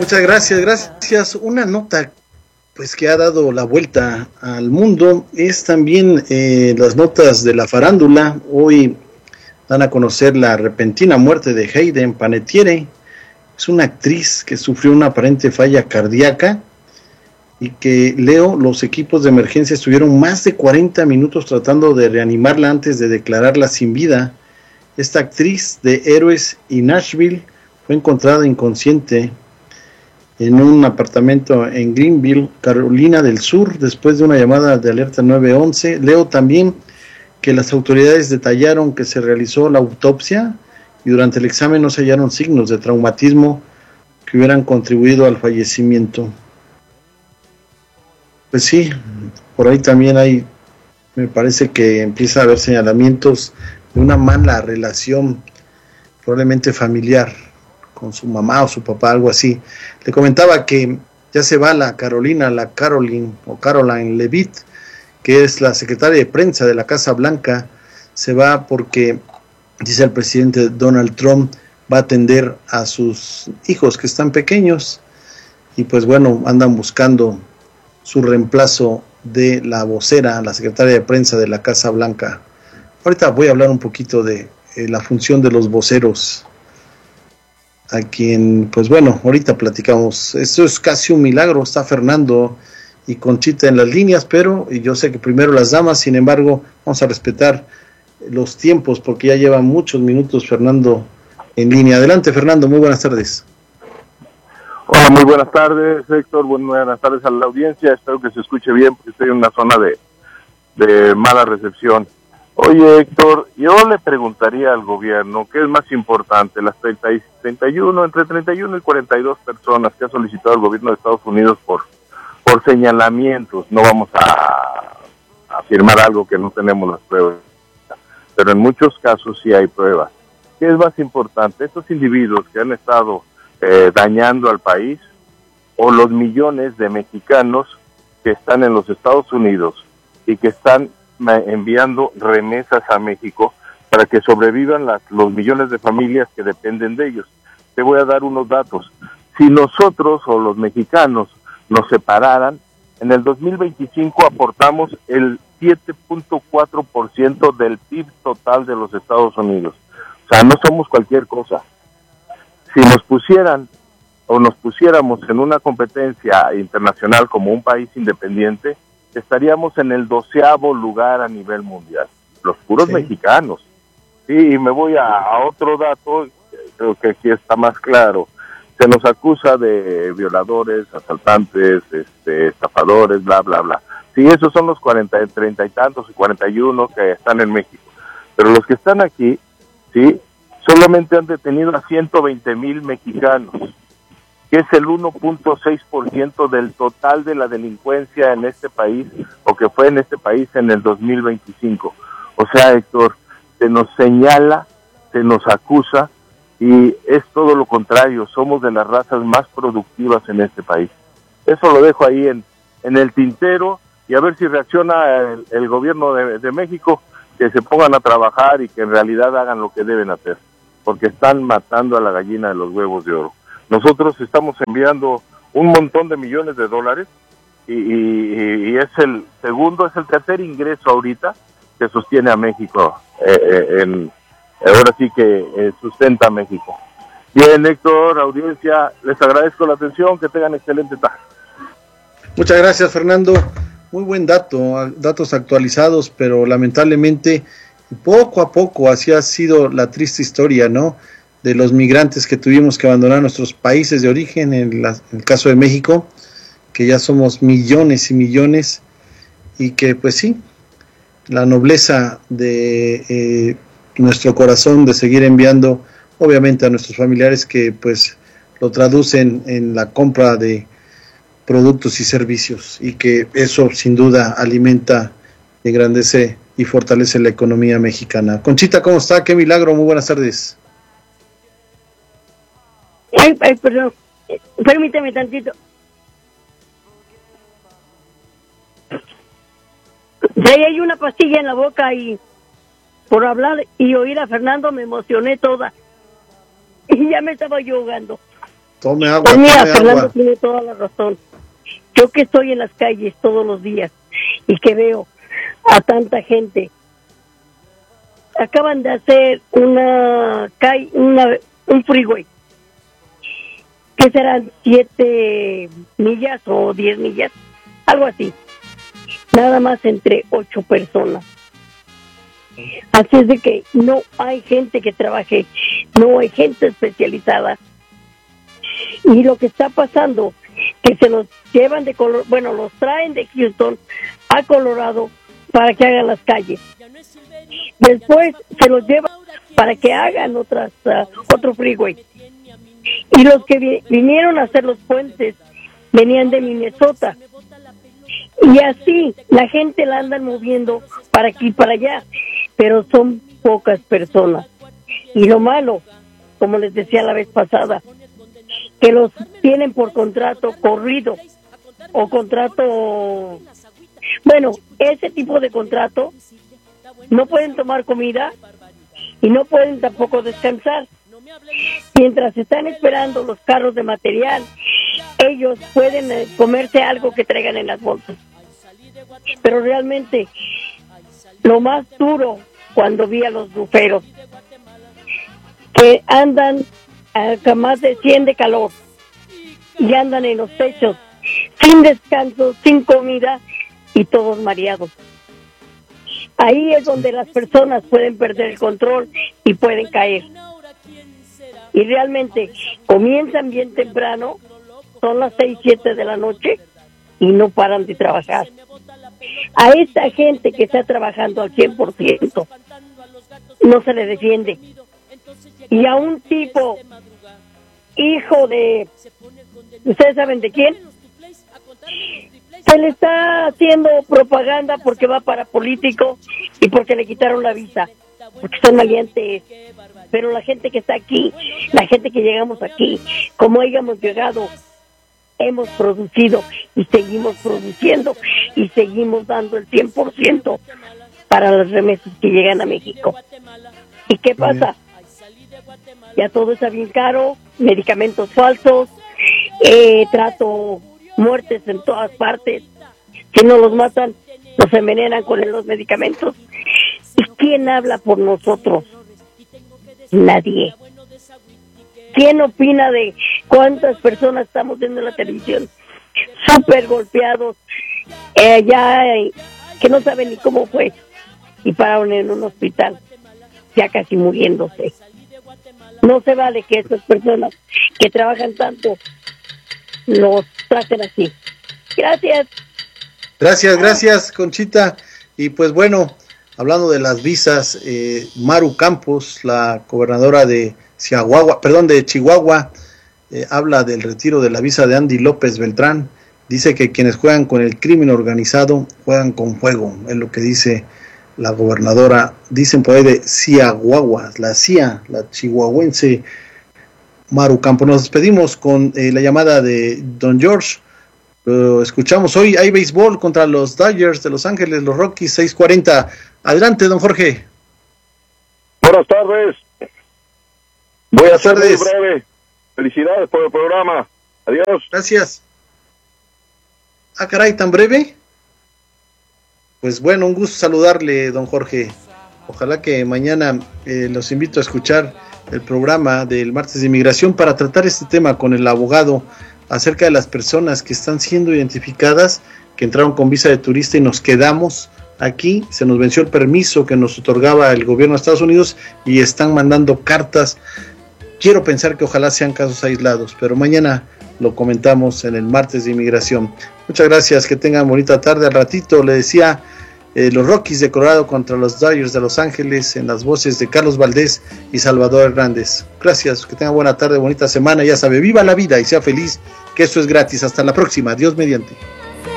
Muchas gracias, gracias. Una nota pues que ha dado la vuelta al mundo es también las notas de la farándula. Hoy dan a conocer la repentina muerte de Hayden Panettiere. Es una actriz que sufrió una aparente falla cardíaca y que, los equipos de emergencia estuvieron más de 40 minutos tratando de reanimarla antes de declararla sin vida. Esta actriz de Héroes y Nashville fue encontrada inconsciente en un apartamento en Greenville, Carolina del Sur, después de una llamada de alerta 911. Leo también que las autoridades detallaron que se realizó la autopsia y durante el examen no se hallaron signos de traumatismo que hubieran contribuido al fallecimiento. Pues sí, por ahí también me parece que empieza a haber señalamientos de una mala relación, probablemente familiar, con su mamá o su papá, algo así. Le comentaba que ya se va la Caroline Leavitt, que es la secretaria de prensa de la Casa Blanca. Se va porque, dice el presidente Donald Trump, va a atender a sus hijos que están pequeños y pues bueno, andan buscando su reemplazo de la vocera, la secretaria de prensa de la Casa Blanca. Ahorita voy a hablar un poquito de la función de los voceros, a quien, pues bueno, ahorita platicamos. Esto es casi un milagro, está Fernando y Conchita en las líneas, pero yo sé que primero las damas, sin embargo, vamos a respetar los tiempos porque ya lleva muchos minutos Fernando en línea. Adelante, Fernando, muy buenas tardes. Hola, muy buenas tardes, Héctor, buenas tardes a la audiencia, espero que se escuche bien porque estoy en una zona de mala recepción. Oye, Héctor, yo le preguntaría al gobierno qué es más importante, las entre 31 y 42 personas que ha solicitado el gobierno de Estados Unidos por señalamientos. No vamos a afirmar algo que no tenemos las pruebas, pero en muchos casos sí hay pruebas. ¿Qué es más importante? Estos individuos que han estado dañando al país o los millones de mexicanos que están en los Estados Unidos y que están enviando remesas a México para que sobrevivan los millones de familias que dependen de ellos. Te voy a dar unos datos. Si nosotros o los mexicanos nos separaran, en el 2025 aportamos el 7.4% del PIB total de los Estados Unidos. O sea, no somos cualquier cosa. Si nos pusieran o nos pusiéramos en una competencia internacional como un país independiente, estaríamos en el 12º lugar a nivel mundial, los puros mexicanos. Sí, y me voy a otro dato, creo que aquí está más claro. Se nos acusa de violadores, asaltantes, estafadores, bla, bla, bla. Sí, esos son los 30 y tantos y 41 que están en México. Pero los que están aquí, sí, solamente han detenido a 120,000 mexicanos, que es el 1.6% del total de la delincuencia en este país, o que fue en este país en el 2025. O sea, Héctor, se nos señala, se nos acusa, y es todo lo contrario, somos de las razas más productivas en este país. Eso lo dejo ahí en el tintero, y a ver si reacciona el gobierno de México, que se pongan a trabajar y que en realidad hagan lo que deben hacer, porque están matando a la gallina de los huevos de oro. Nosotros estamos enviando un montón de millones de dólares y es el tercer ingreso ahorita que sostiene a México, ahora sí que sustenta a México. Bien, Héctor, audiencia, les agradezco la atención, que tengan excelente tarde. Muchas gracias, Fernando. Muy buen datos actualizados, pero lamentablemente poco a poco así ha sido la triste historia, ¿no?, de los migrantes que tuvimos que abandonar nuestros países de origen, en el caso de México, que ya somos millones y millones, y que pues sí, la nobleza de nuestro corazón de seguir enviando, obviamente, a nuestros familiares, que pues lo traducen en la compra de productos y servicios, y que eso sin duda alimenta, engrandece y fortalece la economía mexicana. Conchita, ¿cómo está? Qué milagro, muy buenas tardes. Ay, perdón, permíteme tantito. Hay una pastilla en la boca y por hablar y oír a Fernando me emocioné toda y ya me estaba yo ahogando. Tome agua, Pues mira, tome Fernando agua. tiene toda la razón. Yo que estoy en las calles todos los días y que veo a tanta gente, acaban de hacer un freeway, que serán 7 millas o 10 millas, algo así, nada más entre 8 personas. Así es de que no hay gente que trabaje, no hay gente especializada. Y lo que está pasando, que se los llevan los traen de Houston a Colorado para que hagan las calles. Después se los llevan para que hagan otro freeway. Y los que vinieron a hacer los puentes venían de Minnesota. Y así la gente la andan moviendo para aquí y para allá, pero son pocas personas. Y lo malo, como les decía la vez pasada, que los tienen por contrato corrido o contrato, bueno, ese tipo de contrato, no pueden tomar comida y no pueden tampoco descansar. Mientras están esperando los carros de material, ellos pueden comerse algo que traigan en las bolsas. Pero realmente, lo más duro cuando vi a los buferos, que andan a más de 100 de calor y andan en los techos sin descanso, sin comida y todos mareados. Ahí es donde las personas pueden perder el control y pueden caer. Y realmente comienzan bien temprano, son las 6, 7 de la noche y no paran de trabajar. A esta gente que está trabajando al 100% no se le defiende. Y a un tipo, hijo de, ¿ustedes saben de quién? Se le está haciendo propaganda porque va para político y porque le quitaron la visa, porque son valientes. Pero la gente que está aquí, la gente que llegamos aquí, como hayamos llegado, hemos producido y seguimos produciendo y seguimos dando el 100% para las remesas que llegan a México. ¿Y qué pasa? Ya todo está bien caro, medicamentos falsos, muertes en todas partes. Si no los matan, los envenenan con los medicamentos. ¿Y quién habla por nosotros? Nadie. ¿Quién opina de cuántas personas estamos viendo en la televisión? Súper golpeados, que no saben ni cómo fue, y pararon en un hospital, ya casi muriéndose. No se vale que estas personas que trabajan tanto los traten así. Gracias. Gracias, Conchita. Y pues bueno, hablando de las visas, Maru Campos, la gobernadora de Chihuahua, habla del retiro de la visa de Andy López Beltrán. Dice que quienes juegan con el crimen organizado juegan con fuego, es lo que dice la gobernadora. Dicen por ahí de Chihuahua, la chihuahuense Maru Campos. Nos despedimos con la llamada de Don George. Escuchamos hoy, hay béisbol contra los Dodgers de Los Ángeles, los Rockies, 6:40. Adelante, don Jorge. Buenas tardes. Voy a ser muy tardes. breve. Felicidades por el programa. Adiós. Gracias. Ah, caray, ¿tan breve? Pues bueno, un gusto saludarle, don Jorge. Ojalá que mañana los invito a escuchar el programa del martes de inmigración para tratar este tema con el abogado acerca de las personas que están siendo identificadas, que entraron con visa de turista y nos quedamos aquí, se nos venció el permiso que nos otorgaba el gobierno de Estados Unidos y están mandando cartas. Quiero pensar que ojalá sean casos aislados, pero mañana lo comentamos en el martes de inmigración. Muchas gracias, que tengan bonita tarde. Al ratito le decía los Rockies de Colorado contra los Dodgers de Los Ángeles en las voces de Carlos Valdés y Salvador Hernández. Gracias, que tengan buena tarde, bonita semana. Ya sabe, viva la vida y sea feliz, que eso es gratis. Hasta la próxima, Dios mediante.